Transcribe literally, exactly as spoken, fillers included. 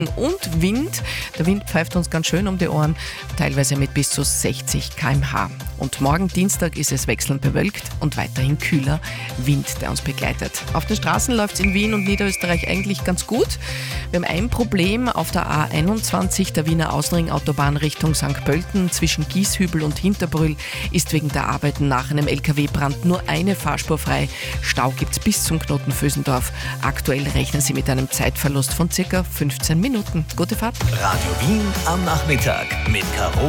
und Wind. Der Wind pfeift uns ganz schön um die Ohren, teilweise mit bis zu sechzig Kilometer pro Stunde. Und morgen Dienstag ist es wechselnd bewölkt und weiterhin kühler Wind, der uns begleitet. Auf den Straßen läuft es in Wien und Niederösterreich eigentlich ganz gut. Wir haben ein Problem auf der A einundzwanzig, der Wiener Außenring-Autobahn Richtung Sankt Pölten. Zwischen Gieshübel und Hinterbrühl ist wegen der Arbeiten nach einem L K W-Brand nur eine Fahrspur frei. Stau gibt es bis zum Knoten Vösendorf. Aktuell rechnen Sie mit einem Zeitverlust von circa fünfzehn Minuten. Gute Fahrt. Radio Wien am Nachmittag mit Caro